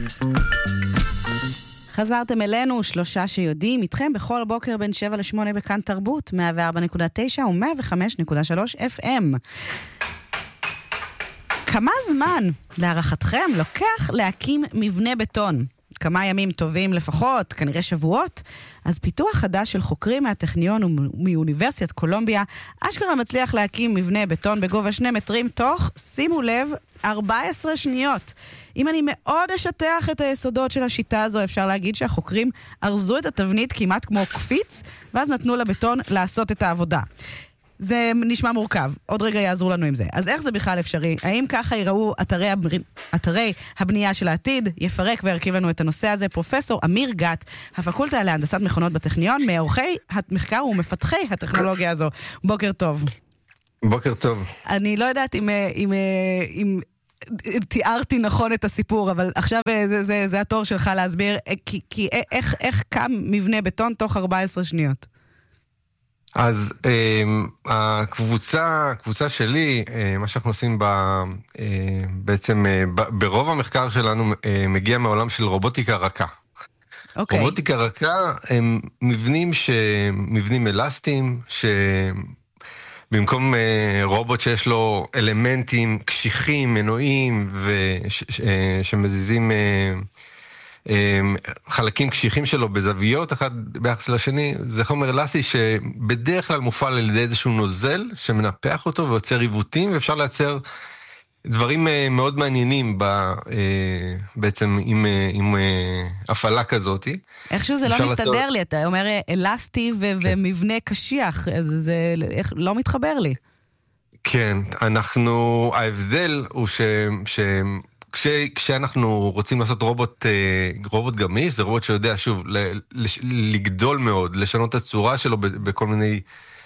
חזרתם אלינו, שלושה שיודעים, איתכם בכל בוקר בין 7 ל-8 בכאן תרבות, 104.9 ו-105.3 FM. כמה זמן, להערכתכם, לוקח להקים מבנה בטון? כמה ימים טובים לפחות, כנראה שבועות? אז פיתוח חדש של חוקרים מהטכניון ומאוניברסיטת קולומביה, אשכרה מצליח להקים מבנה בטון בגובה 2 מטרים תוך, שימו לב, 14 שניות. אם אני מאוד אשטח את היסודות של השיטה הזו, אפשר להגיד שהחוקרים ארזו את התבנית כמעט כמו קפיץ, ואז נתנו לבטון לעשות את העבודה. זה נשמע מורכב, עוד רגע יעזרו לנו עם זה. אז איך זה בכלל אפשרי? האם ככה ייראו אתרי הבנייה של העתיד? יפרק וירכיב לנו את הנושא הזה פרופסור אמיר גת, הפקולטה להנדסת מכונות בטכניון, מעורכי המחקר ומפתחי הטכנולוגיה הזו. בוקר טוב. בוקר טוב. אני לא יודעת אם תיארתי נכון את הסיפור, אבל עכשיו זה התור שלך להסביר, כי איך קם מבנה בטון תוך 14 שניות? אז הקבוצה שלי, מה שאנחנו עושים בעצם ברוב המחקר שלנו מגיע מהעולם של רובוטיקה רכה. אוקיי. רובוטיקה רכה הם מבנים אלסטיים, במקום רובוט שיש לו אלמנטים קשיחים, מנועים, שמזיזים חלקים קשיחים שלו בזוויות אחד ביחס לשני, זה חומר אלסטי שבדרך כלל מופעל על ידי איזשהו נוזל שמנפח אותו ויוצר עיוותים, ואפשר לייצר דברים מאוד מעניינים בעצם עם הפעלה כזאת. איכשהו זה לא מסתדר לי, אתה אומר אלסטי ומבנה קשיח, זה לא מתחבר לי. כן, ההבדל הוא כשאנחנו רוצים לעשות רובוט גמיש, זה רובוט שיודע שוב לגדול מאוד, לשנות את הצורה שלו בכל מיני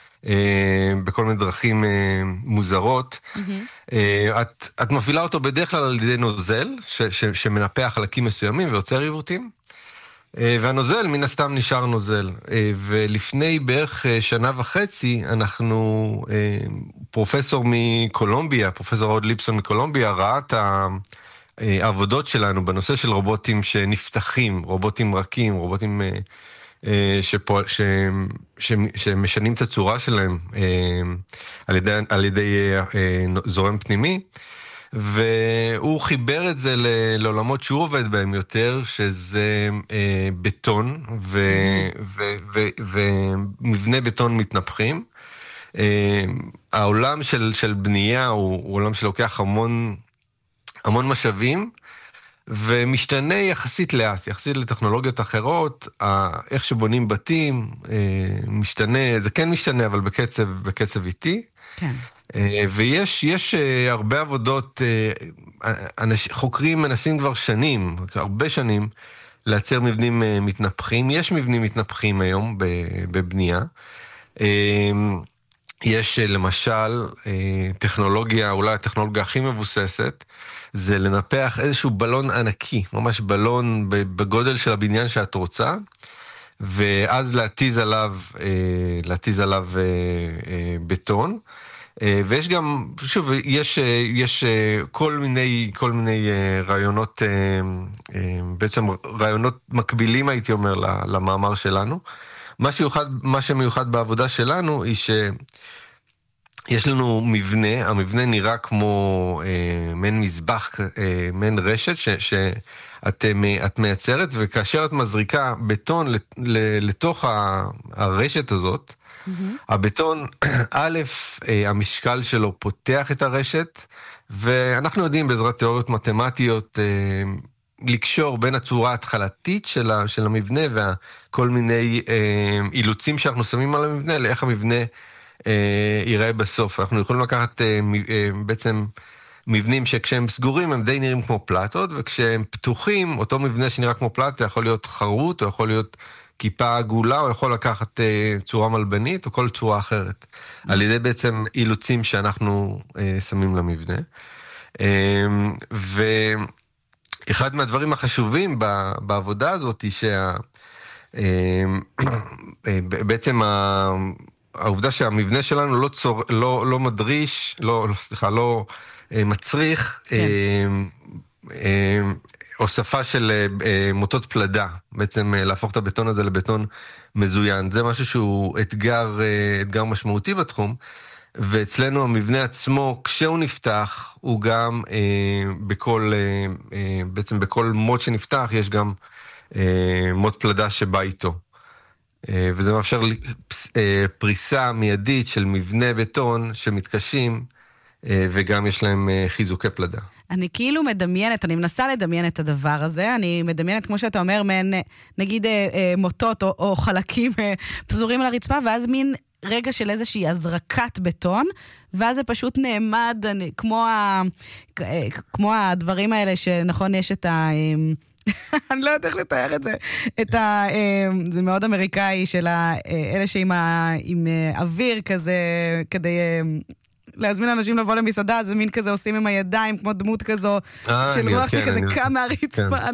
דרכים מוזרות. את מפעילה אותו בדרך כלל על ידי נוזל שמנפח חלקים מסוימים ויוצר עיוותים, והנוזל מן הסתם נשאר נוזל. ולפני בערך שנה וחצי אנחנו, פרופסור מקולומביה, פרופסור אוד ליפסון מקולומביה, ראה את העבודות שלנו בנושא של רובוטים שנפתחים, רובוטים רכים, רובוטים שמשנים את הצורה שלהם על ידי זורם פנימי, והוא חיבר את זה לעולמות שהוא עובד בהם יותר, שזה בטון ומבנה בטון מתנפחים. העולם של בנייה הוא עולם שלוקח המון משאבים, ומשתנה יחסית לאט, יחסית לטכנולוגיות אחרות, איך שבונים בתים, משתנה, זה כן משתנה, אבל בקצב איטי. כן. ויש הרבה עבודות, חוקרים מנסים כבר הרבה שנים, לייצר מבנים מתנפחים. יש מבנים מתנפחים היום בבנייה. יש למשל טכנולוגיה, אולי הטכנולוגיה הכי מבוססת, זה לנפח איזשהו בלון ענקי, ממש בלון בגודל של הבניין שאת רוצה, ואז להתיז עליו בטון. ויש גם, שוב, יש כל מיני רעיונות, בעצם רעיונות מקבילים, הייתי אומר, למאמר שלנו. מה שמיוחד בעבודה שלנו היא יש לנו מבנה, המבנה נראה כמו מעין מזבח, מעין רשת שאת מייצרת, וכאשר את מזריקה בטון לתוך הרשת הזאת, הבטון, המשקל שלו פותח את הרשת, ואנחנו יודעים בעזרת תיאוריות מתמטיות לקשור בין הצורה ההתחלתית של המבנה וכל מיני אילוצים שאנחנו שמים על המבנה, לאיך המבנה ייראה בסוף. אנחנו יכולים לקחת בעצם מבנים שכשהם סגורים הם די נראים כמו פלטות, וכשהם פתוחים, אותו מבנה שנראה כמו פלטה יכול להיות חרוט, או יכול להיות כיפה עגולה, או יכול לקחת צורה מלבנית, או כל צורה אחרת, על ידי בעצם אילוצים שאנחנו שמים למבנה. ואחד מהדברים החשובים בעבודה הזאת היא בעצם העובדה שהמבנה שלנו לא מדריש, לא מצריך הוספה של מוטות פלדה, בעצם להפוך את הבטון הזה לבטון מזוין. זה משהו שהוא אתגר משמעותי בתחום, ואצלנו המבנה עצמו, כשהוא נפתח, הוא גם בעצם בכל מוט שנפתח יש גם מוט פלדה שבא איתו. וזה מאפשר פריסה מיידית של מבנה בטון שמתקשים, וגם יש להם חיזוקי פלדה. אני כאילו מדמיינת, אני מנסה לדמיין את הדבר הזה, אני מדמיינת, כמו שאתה אומר, נגיד מוטות או חלקים פזורים על הרצפה, ואז מין רגע של איזושהי הזרקת בטון, ואז זה פשוט נעמד, כמו הדברים האלה שנכון יש את אני לא יודעת איך לתאר את זה. זה מאוד אמריקאי של אלה שעם אוויר כזה, כדי להזמין אנשים לבוא למסעדה, זה מין כזה עושים עם הידיים, כמו דמות כזו של רוח שכזה קם מהרצפה.